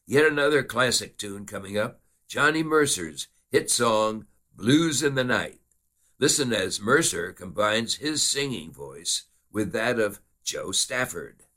Yet another classic tune coming up, Johnny Mercer's hit song, Blues in the Night. Listen as Mercer combines his singing voice with that of Joe Stafford.